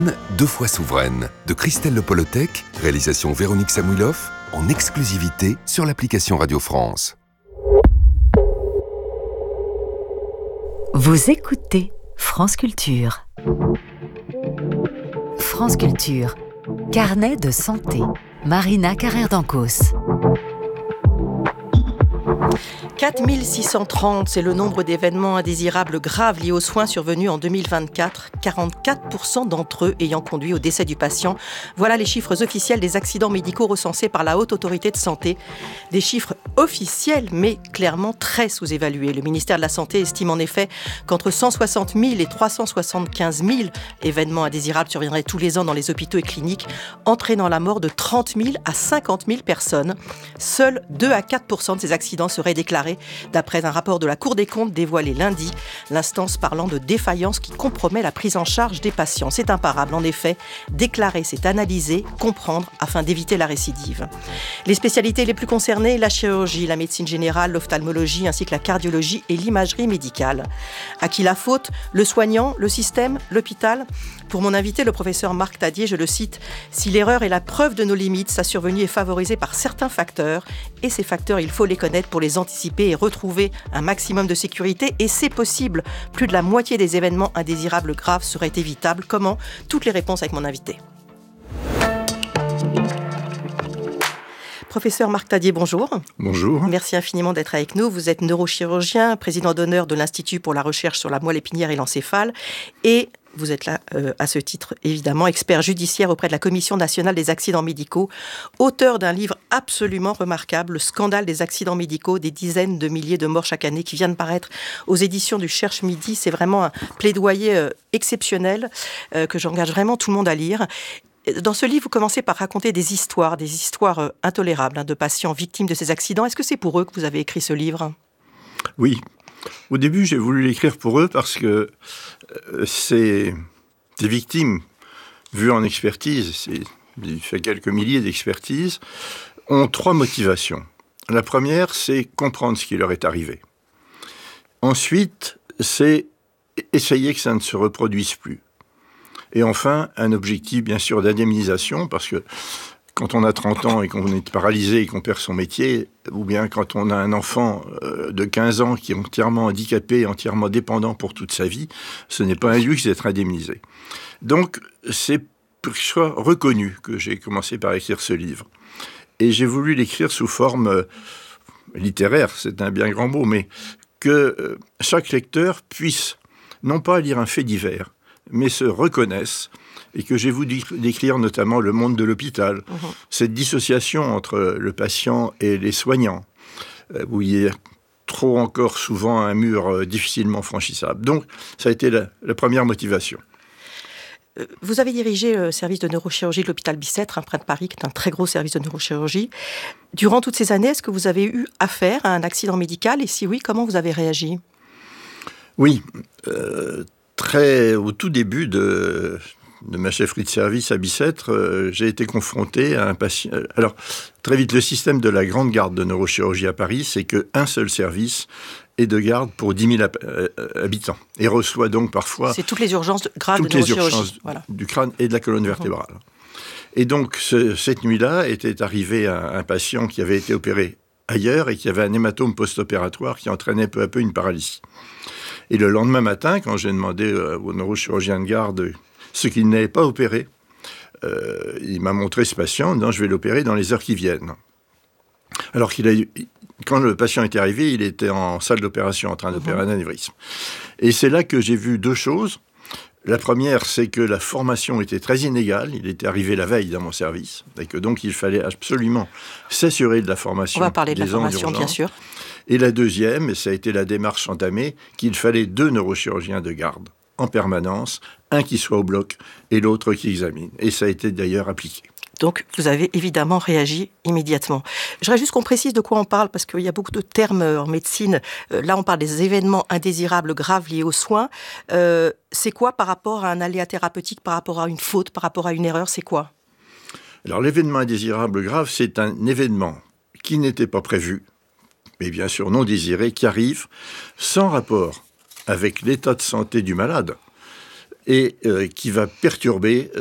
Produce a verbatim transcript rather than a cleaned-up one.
Deux fois souveraine, de Christelle Le Polotec, réalisation Véronique Samouilov, en exclusivité sur l'application Radio France. Vous écoutez France Culture. France Culture, carnet de santé. Marina Carrère-Dancos. quatre mille six cent trente, c'est le nombre d'événements indésirables graves liés aux soins survenus en deux mille vingt-quatre, quarante-quatre pour cent d'entre eux ayant conduit au décès du patient. Voilà les chiffres officiels des accidents médicaux recensés par la Haute Autorité de Santé. Des chiffres officiels, mais clairement très sous-évalués. Le ministère de la Santé estime en effet qu'entre cent soixante mille et trois cent soixante-quinze mille événements indésirables surviendraient tous les ans dans les hôpitaux et cliniques, entraînant la mort de trente mille à cinquante mille personnes. Seuls deux à quatre pour cent de ces accidents seraient déclarés, d'après un rapport de la Cour des comptes dévoilé lundi, l'instance parlant de défaillance qui compromet la prise en charge des patients. C'est imparable, en effet. Déclarer, c'est analyser, comprendre, afin d'éviter la récidive. Les spécialités les plus concernées, la chirurgie, la médecine générale, l'ophtalmologie, ainsi que la cardiologie et l'imagerie médicale. À qui la faute ? Le soignant, le système, l'hôpital ? Pour mon invité, le professeur Marc Tadier, je le cite, « Si l'erreur est la preuve de nos limites, sa survenue est favorisée par certains facteurs, et ces facteurs, il faut les connaître pour les anticiper et retrouver un maximum de sécurité, et c'est possible. Plus de la moitié des événements indésirables graves seraient évitables. Comment ? Toutes les réponses avec mon invité. » Professeur Marc Tadier, bonjour. Bonjour. Merci infiniment d'être avec nous. Vous êtes neurochirurgien, président d'honneur de l'Institut pour la recherche sur la moelle épinière et l'encéphale, et vous êtes là, euh, à ce titre, évidemment, expert judiciaire auprès de la Commission nationale des accidents médicaux, auteur d'un livre absolument remarquable, Le scandale des accidents médicaux, des dizaines de milliers de morts chaque année, qui vient de paraître aux éditions du Cherche Midi. C'est vraiment un plaidoyer euh, exceptionnel euh, que j'engage vraiment tout le monde à lire. Dans ce livre, vous commencez par raconter des histoires, des histoires euh, intolérables hein, de patients victimes de ces accidents. Est-ce que c'est pour eux que vous avez écrit ce livre ? Oui. Au début, j'ai voulu l'écrire pour eux parce que euh, c'est des victimes, vues en expertise, c'est, il fait quelques milliers d'expertises, ont trois motivations. La première, c'est comprendre ce qui leur est arrivé. Ensuite, c'est essayer que ça ne se reproduise plus. Et enfin, un objectif, bien sûr, d'indemnisation, parce que quand on a trente ans et qu'on est paralysé et qu'on perd son métier, ou bien quand on a un enfant de quinze ans qui est entièrement handicapé, entièrement dépendant pour toute sa vie, ce n'est pas un luxe d'être indemnisé. Donc, c'est pour que je sois reconnu que j'ai commencé par écrire ce livre. Et j'ai voulu l'écrire sous forme euh, littéraire, c'est un bien grand mot, mais que euh, chaque lecteur puisse non pas lire un fait divers, mais se reconnaissent, et que j'ai voulu décrire notamment le monde de l'hôpital, mmh. cette dissociation entre le patient et les soignants, où il y a trop encore souvent un mur difficilement franchissable. Donc, ça a été la, la première motivation. Vous avez dirigé le service de neurochirurgie de l'hôpital Bicêtre, hein, près de Paris, qui est un très gros service de neurochirurgie. Durant toutes ces années, est-ce que vous avez eu affaire à un accident médical ? Et si oui, comment vous avez réagi ? Oui, euh, très au tout début de... de ma chefferie de service à Bicêtre, euh, j'ai été confronté à un patient... Alors, très vite, le système de la grande garde de neurochirurgie à Paris, c'est qu'un seul service est de garde pour dix mille hab- euh, habitants, et reçoit donc parfois... C'est toutes les urgences graves toutes de neurochirurgie. les urgences voilà. du crâne et de la colonne vertébrale. Mmh. Et donc, ce, cette nuit-là, était arrivé un, un patient qui avait été opéré ailleurs et qui avait un hématome post-opératoire qui entraînait peu à peu une paralysie. Et le lendemain matin, quand j'ai demandé euh, au neurochirurgien de garde ce qu'il n'avait pas opéré, euh, il m'a montré ce patient en disant « je vais l'opérer dans les heures qui viennent ». Alors qu'il a eu, quand le patient était arrivé, il était en salle d'opération en train d'opérer mmh. un anévrisme. Et c'est là que j'ai vu deux choses. La première, c'est que la formation était très inégale. Il était arrivé la veille dans mon service, et que donc il fallait absolument s'assurer de la formation. On va parler de des la formation, bien sûr. Et la deuxième, et ça a été la démarche entamée, qu'il fallait deux neurochirurgiens de garde en permanence, un qui soit au bloc et l'autre qui examine. Et ça a été d'ailleurs appliqué. Donc, vous avez évidemment réagi immédiatement. Je voudrais juste qu'on précise de quoi on parle, parce qu'il y a beaucoup de termes en médecine. Là, on parle des événements indésirables graves liés aux soins. Euh, c'est quoi par rapport à un aléa thérapeutique, par rapport à une faute, par rapport à une erreur, c'est quoi ? Alors, l'événement indésirable grave, c'est un événement qui n'était pas prévu, mais bien sûr non désiré, qui arrive sans rapport avec l'état de santé du malade, et euh, qui va perturber